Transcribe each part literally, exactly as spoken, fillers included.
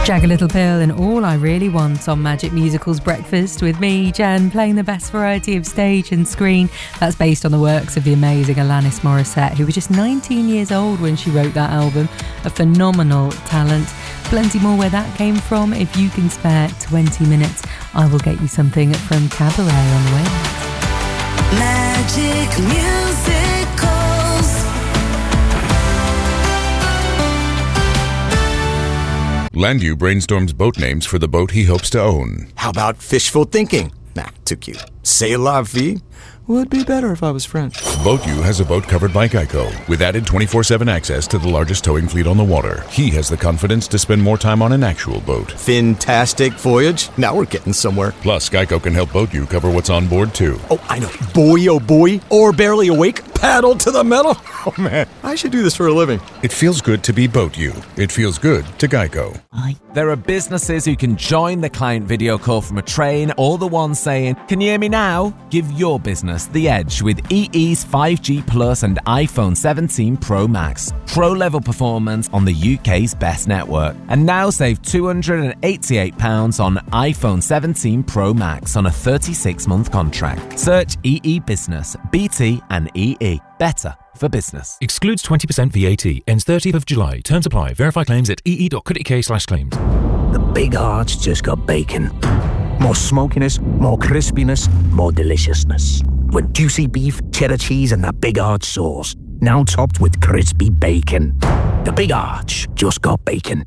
Jagged Little Pill and All I Really Want on Magic Musicals Breakfast with me, Jen, playing the best variety of stage and screen. That's based on the works of the amazing Alanis Morissette, who was just nineteen years old when she wrote that album. A phenomenal talent. Plenty more where that came from. If you can spare twenty minutes, I will get you something from Cabaret on the way next. Magic Musicals. Landu brainstorms boat names for the boat he hopes to own. How about fishful thinking? Nah, too cute. C'est la vie? Would be better if I was French. BoatU has a boat covered by Geico, with added twenty-four seven access to the largest towing fleet on the water. He has the confidence to spend more time on an actual boat. Fantastic voyage. Now we're getting somewhere. Plus, Geico can help BoatU cover what's on board, too. Oh, I know. Boy, oh boy. Or barely awake. Paddle to the metal. Oh, man. I should do this for a living. It feels good to be BoatU. It feels good to Geico. There are businesses who can join the client video call from a train, or the one saying, "Can you hear me now?" Give your business the edge with E E's five G Plus and iPhone seventeen Pro Max. Pro-level performance on the U K's best network. And now save two hundred eighty-eight pounds on iPhone seventeen Pro Max on a thirty-six month contract. Search E E Business, B T and E E. Better for business. Excludes twenty percent V A T. Ends thirtieth of July. Terms apply. Verify claims at ee.co.uk slash claims. The Big Arch just got bacon. More smokiness, more crispiness, more deliciousness. With juicy beef, cheddar cheese and that Big Arch sauce. Now topped with crispy bacon. The Big Arch just got bacon.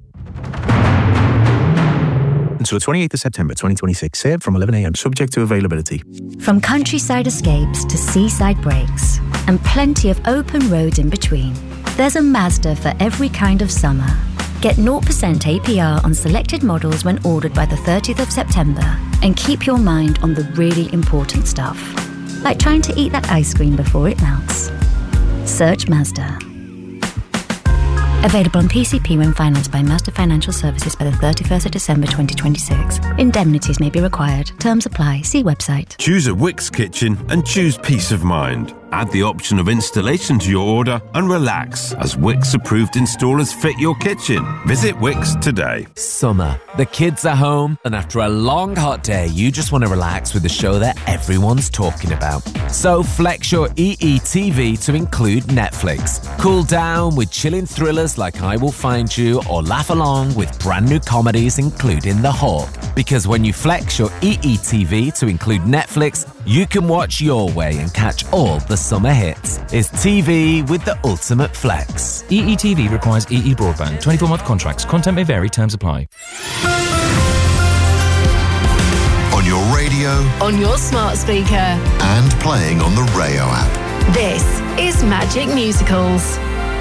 Until the twenty-eighth of September twenty twenty-six. Served from eleven a.m. Subject to availability. From countryside escapes to seaside breaks, and plenty of open roads in between, there's a Mazda for every kind of summer. Get zero percent A P R on selected models when ordered by the thirtieth of September, and keep your mind on the really important stuff, like trying to eat that ice cream before it melts. Search Mazda. Available on P C P when financed by Mazda Financial Services by the thirty-first of December twenty twenty-six. Indemnities may be required. Terms apply. See website. Choose a Wickes kitchen and choose peace of mind. Add the option of installation to your order and relax as Wickes approved installers fit your kitchen. Visit Wickes today. Summer. The kids are home, and after a long hot day, you just want to relax with a show that everyone's talking about. So flex your E E T V to include Netflix. Cool down with chilling thrillers like I Will Find You, or laugh along with brand new comedies including The Hawk. Because when you flex your E E T V to include Netflix, you can watch your way and catch all the summer hits. It's T V with the ultimate flex. E E T V requires E E broadband. twenty-four month contracts. Content may vary. Terms apply. On your radio, on your smart speaker, and playing on the Rayo app. This is Magic Musicals.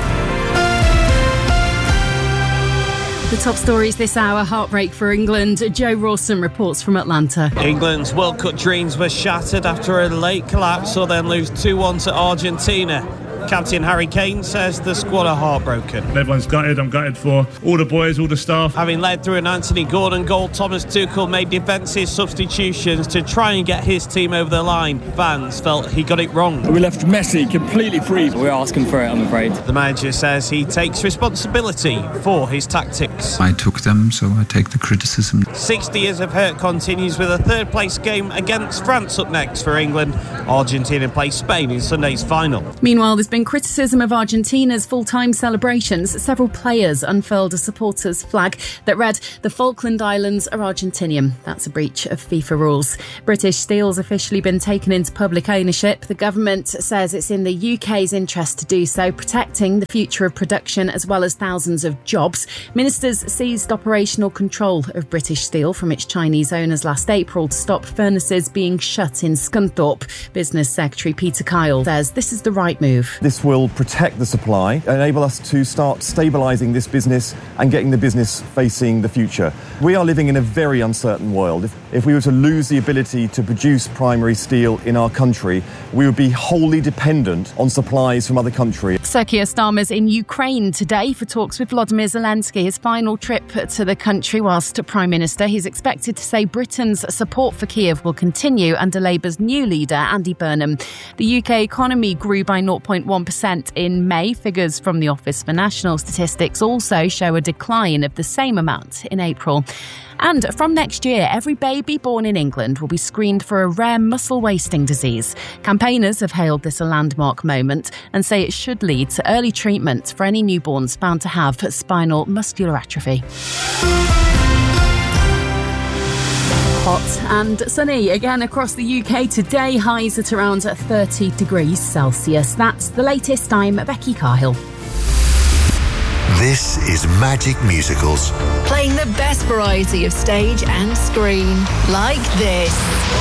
The top stories this hour: heartbreak for England. Joe Rawson reports from Atlanta. England's World Cup dreams were shattered after a late collapse, or then lose two one to Argentina. Captain Harry Kane says the squad are heartbroken. Everyone's gutted. I'm gutted for all the boys, all the staff. Having led through an Anthony Gordon goal, Thomas Tuchel made defensive substitutions to try and get his team over the line. Fans felt he got it wrong. We left Messi completely free. We're asking for it, I'm afraid. The manager says he takes responsibility for his tactics. I took them, so I take the criticism. sixty years of hurt continues with a third place game against France up next for England. Argentina play Spain in Sunday's final. Meanwhile, there's been criticism of Argentina's full-time celebrations. Several players unfurled a supporters' flag that read, "The Falkland Islands are Argentinian." That's a breach of FIFA rules. British Steel's officially been taken into public ownership. The government says it's in the U K's interest to do so, protecting the future of production as well as thousands of jobs. Ministers seized operational control of British Steel from its Chinese owners last April to stop furnaces being shut in Scunthorpe. Business Secretary Peter Kyle says this is the right move. This will protect the supply, enable us to start stabilising this business and getting the business facing the future. We are living in a very uncertain world. If, if we were to lose the ability to produce primary steel in our country, we would be wholly dependent on supplies from other countries. Sir Keir Starmer's in Ukraine today for talks with Volodymyr Zelensky, his final trip to the country whilst Prime Minister. He's expected to say Britain's support for Kiev will continue under Labour's new leader, Andy Burnham. The U K economy grew by zero point point one percent in May. Figures from the Office for National Statistics also show a decline of the same amount in April. And from next year, every baby born in England will be screened for a rare muscle wasting disease. Campaigners have hailed this a landmark moment and say it should lead to early treatment for any newborns found to have spinal muscular atrophy. Hot and sunny again across the U K today, highs at around thirty degrees Celsius. That's the latest. I'm Becky Cahill. This is Magic Musicals. Playing the best variety of stage and screen, like this.